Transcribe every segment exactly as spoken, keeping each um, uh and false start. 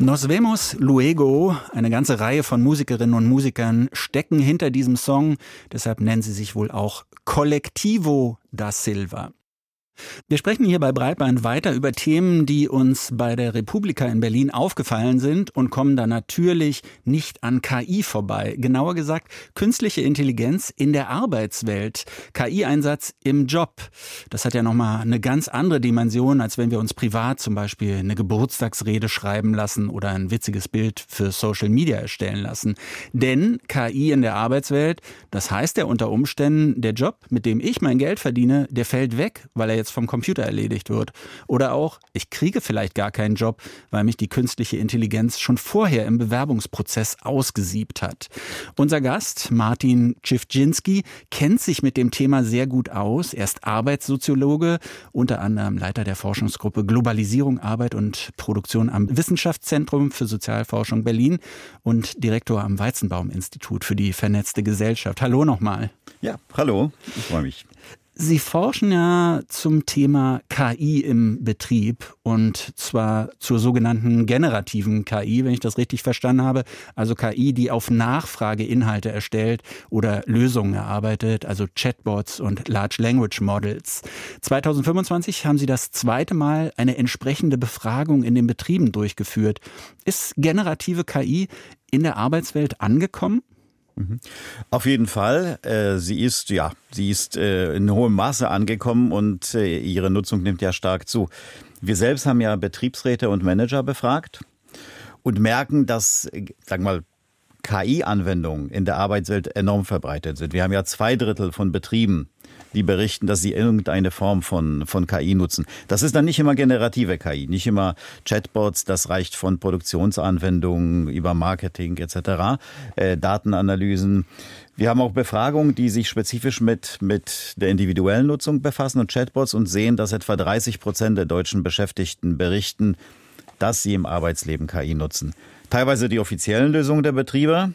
Nos vemos luego, eine ganze Reihe von Musikerinnen und Musikern stecken hinter diesem Song, deshalb nennen sie sich wohl auch Colectivo da Silva. Wir sprechen hier bei Breitband weiter über Themen, die uns bei der Republika in Berlin aufgefallen sind und kommen da natürlich nicht an K I vorbei. Genauer gesagt, künstliche Intelligenz in der Arbeitswelt, K I-Einsatz im Job. Das hat ja nochmal eine ganz andere Dimension, als wenn wir uns privat zum Beispiel eine Geburtstagsrede schreiben lassen oder ein witziges Bild für Social Media erstellen lassen. Denn K I in der Arbeitswelt, das heißt ja unter Umständen, der Job, mit dem ich mein Geld verdiene, der fällt weg, weil er jetzt vom Computer erledigt wird. Oder auch, ich kriege vielleicht gar keinen Job, weil mich die künstliche Intelligenz schon vorher im Bewerbungsprozess ausgesiebt hat. Unser Gast, Martin Cwierzyński, kennt sich mit dem Thema sehr gut aus. Er ist Arbeitssoziologe, unter anderem Leiter der Forschungsgruppe Globalisierung, Arbeit und Produktion am Wissenschaftszentrum für Sozialforschung Berlin und Direktor am Weizenbaum-Institut für die vernetzte Gesellschaft. Hallo nochmal. Ja, hallo, ich freue mich. Sie forschen ja zum Thema K I im Betrieb und zwar zur sogenannten generativen K I, wenn ich das richtig verstanden habe. Also K I, die auf Nachfrage Inhalte erstellt oder Lösungen erarbeitet, also Chatbots und Large Language Models. zwanzig fünfundzwanzig haben Sie das zweite Mal eine entsprechende Befragung in den Betrieben durchgeführt. Ist generative K I in der Arbeitswelt angekommen? Auf jeden Fall. Äh, sie ist, ja, sie ist äh, in hohem Maße angekommen und äh, ihre Nutzung nimmt ja stark zu. Wir selbst haben ja Betriebsräte und Manager befragt und merken, dass, sagen wir mal, K I-Anwendungen in der Arbeitswelt enorm verbreitet sind. Wir haben ja zwei Drittel von Betrieben, die berichten, dass sie irgendeine Form von, von K I nutzen. Das ist dann nicht immer generative K I, nicht immer Chatbots, das reicht von Produktionsanwendungen über Marketing et cetera, äh, Datenanalysen. Wir haben auch Befragungen, die sich spezifisch mit, mit der individuellen Nutzung befassen und Chatbots und sehen, dass etwa dreißig Prozent der deutschen Beschäftigten berichten, dass sie im Arbeitsleben K I nutzen. Teilweise die offiziellen Lösungen der Betriebe,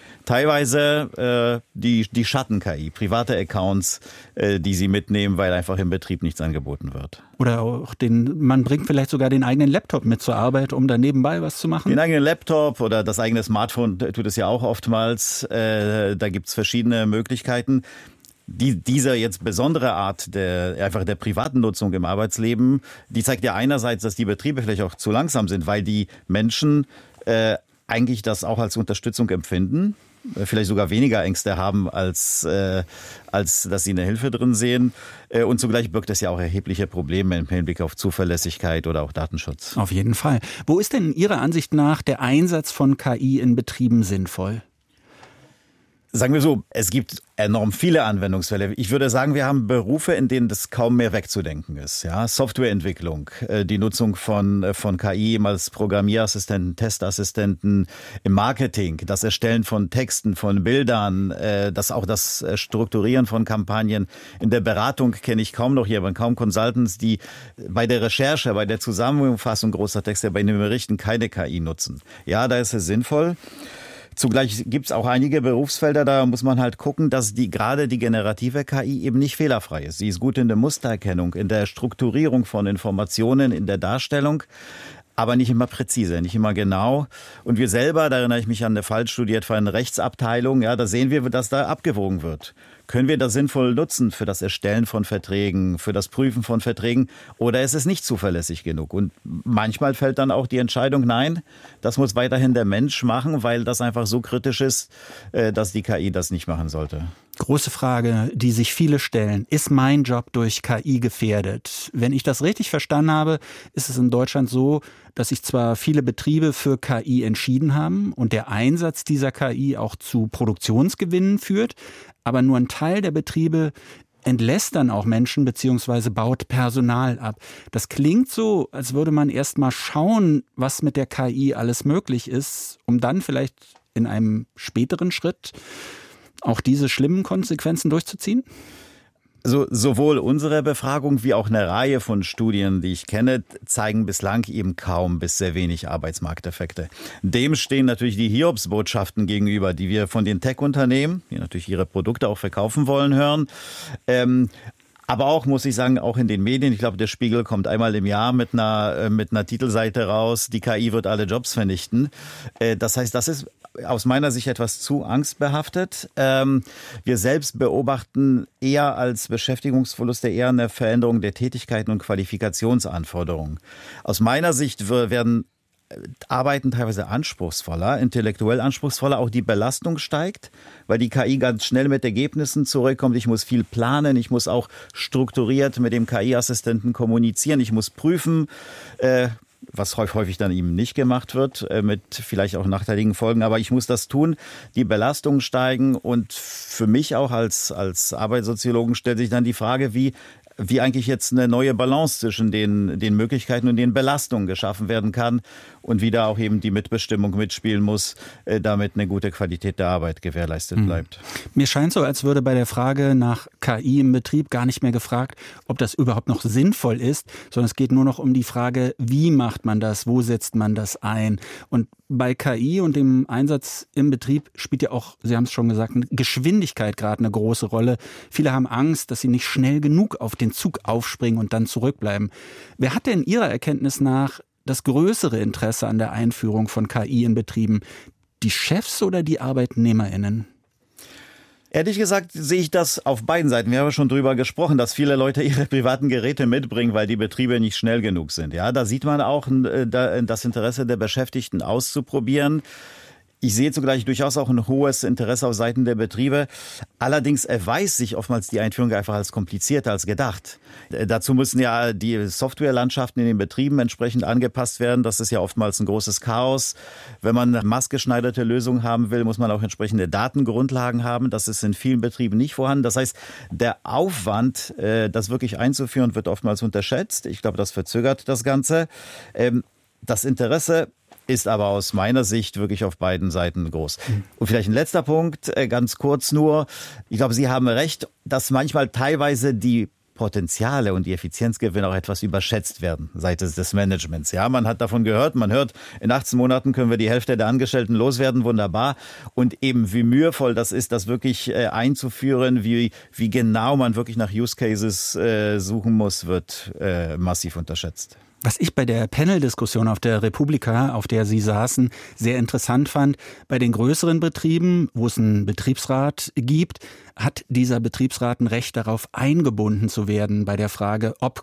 teilweise äh, die, die Schatten-K I, private Accounts, äh, die sie mitnehmen, weil einfach im Betrieb nichts angeboten wird. Oder auch den, man bringt vielleicht sogar den eigenen Laptop mit zur Arbeit, um da nebenbei was zu machen? Den eigenen Laptop oder das eigene Smartphone tut es ja auch oftmals. Äh, da gibt's verschiedene Möglichkeiten. Die, dieser jetzt besondere Art der, einfach der privaten Nutzung im Arbeitsleben, die zeigt ja einerseits, dass die Betriebe vielleicht auch zu langsam sind, weil die Menschen äh, eigentlich das auch als Unterstützung empfinden, vielleicht sogar weniger Ängste haben, als, äh, als dass sie eine Hilfe drin sehen. Äh, und zugleich birgt es ja auch erhebliche Probleme im Hinblick auf Zuverlässigkeit oder auch Datenschutz. Auf jeden Fall. Wo ist denn Ihrer Ansicht nach der Einsatz von K I in Betrieben sinnvoll? Sagen wir so, es gibt enorm viele Anwendungsfälle. Ich würde sagen, wir haben Berufe, in denen das kaum mehr wegzudenken ist. Ja, Softwareentwicklung, die Nutzung von, von K I als Programmierassistenten, Testassistenten, im Marketing, das Erstellen von Texten, von Bildern, das auch das Strukturieren von Kampagnen. In der Beratung kenne ich kaum noch jemanden, kaum Consultants, die bei der Recherche, bei der Zusammenfassung großer Texte, bei den Berichten keine K I nutzen. Ja, da ist es sinnvoll. Zugleich gibt es auch einige Berufsfelder, da muss man halt gucken, dass die gerade die generative K I eben nicht fehlerfrei ist. Sie ist gut in der Mustererkennung, in der Strukturierung von Informationen, in der Darstellung, aber nicht immer präzise, nicht immer genau. Und wir selber, da erinnere ich mich an eine Fallstudie etwa in der Rechtsabteilung, ja, da sehen wir, dass da abgewogen wird. Können wir das sinnvoll nutzen für das Erstellen von Verträgen, für das Prüfen von Verträgen oder ist es nicht zuverlässig genug? Und manchmal fällt dann auch die Entscheidung, nein, das muss weiterhin der Mensch machen, weil das einfach so kritisch ist, dass die K I das nicht machen sollte. Große Frage, die sich viele stellen. Ist mein Job durch K I gefährdet? Wenn ich das richtig verstanden habe, ist es in Deutschland so, dass sich zwar viele Betriebe für K I entschieden haben und der Einsatz dieser K I auch zu Produktionsgewinnen führt, aber nur ein Teil der Betriebe entlässt dann auch Menschen bzw. baut Personal ab. Das klingt so, als würde man erst mal schauen, was mit der K I alles möglich ist, um dann vielleicht in einem späteren Schritt auch diese schlimmen Konsequenzen durchzuziehen? Also sowohl unsere Befragung wie auch eine Reihe von Studien, die ich kenne, zeigen bislang eben kaum bis sehr wenig Arbeitsmarkteffekte. Dem stehen natürlich die Hiobsbotschaften gegenüber, die wir von den Tech-Unternehmen, die natürlich ihre Produkte auch verkaufen wollen, hören. Ähm, Aber auch, muss ich sagen, auch in den Medien. Ich glaube, der Spiegel kommt einmal im Jahr mit einer, mit einer Titelseite raus, die K I wird alle Jobs vernichten. Das heißt, das ist aus meiner Sicht etwas zu angstbehaftet. Wir selbst beobachten eher als Beschäftigungsverluste eher eine Veränderung der Tätigkeiten und Qualifikationsanforderungen. Aus meiner Sicht werden Arbeiten teilweise anspruchsvoller, intellektuell anspruchsvoller, auch die Belastung steigt, weil die K I ganz schnell mit Ergebnissen zurückkommt. Ich muss viel planen, ich muss auch strukturiert mit dem K I-Assistenten kommunizieren, ich muss prüfen, äh, was häufig dann eben nicht gemacht wird, äh, mit vielleicht auch nachteiligen Folgen, aber ich muss das tun, die Belastungen steigen und für mich auch als, als Arbeitssoziologen stellt sich dann die Frage, wie wie eigentlich jetzt eine neue Balance zwischen den, den Möglichkeiten und den Belastungen geschaffen werden kann und wie da auch eben die Mitbestimmung mitspielen muss, äh, damit eine gute Qualität der Arbeit gewährleistet bleibt. Mir scheint so, als würde bei der Frage nach K I im Betrieb gar nicht mehr gefragt, ob das überhaupt noch sinnvoll ist, sondern es geht nur noch um die Frage, wie macht man das, wo setzt man das ein? Und bei K I und dem Einsatz im Betrieb spielt ja auch, Sie haben es schon gesagt, Geschwindigkeit gerade eine große Rolle. Viele haben Angst, dass sie nicht schnell genug auf den Zug aufspringen und dann zurückbleiben. Wer hat denn Ihrer Erkenntnis nach das größere Interesse an der Einführung von K I in Betrieben? Die Chefs oder die ArbeitnehmerInnen? Ehrlich gesagt sehe ich das auf beiden Seiten. Wir haben ja schon drüber gesprochen, dass viele Leute ihre privaten Geräte mitbringen, weil die Betriebe nicht schnell genug sind. Ja, da sieht man auch das Interesse der Beschäftigten auszuprobieren. Ich sehe zugleich durchaus auch ein hohes Interesse auf Seiten der Betriebe. Allerdings erweist sich oftmals die Einführung einfach als komplizierter als gedacht. Äh, dazu müssen ja die Softwarelandschaften in den Betrieben entsprechend angepasst werden. Das ist ja oftmals ein großes Chaos. Wenn man maßgeschneiderte Lösungen haben will, muss man auch entsprechende Datengrundlagen haben. Das ist in vielen Betrieben nicht vorhanden. Das heißt, der Aufwand, äh, das wirklich einzuführen, wird oftmals unterschätzt. Ich glaube, das verzögert das Ganze. Ähm, das Interesse ist aber aus meiner Sicht wirklich auf beiden Seiten groß. Und vielleicht ein letzter Punkt, ganz kurz nur. Ich glaube, Sie haben recht, dass manchmal teilweise die Potenziale und die Effizienzgewinne auch etwas überschätzt werden seitens des Managements. Ja, man hat davon gehört, man hört, in achtzehn Monaten können wir die Hälfte der Angestellten loswerden, wunderbar. Und eben wie mühevoll das ist, das wirklich äh, einzuführen, wie, wie genau man wirklich nach Use Cases äh, suchen muss, wird äh, massiv unterschätzt. Was ich bei der Panel-Diskussion auf der Republika, auf der Sie saßen, sehr interessant fand, bei den größeren Betrieben, wo es einen Betriebsrat gibt, hat dieser Betriebsrat ein Recht darauf, eingebunden zu werden bei der Frage, ob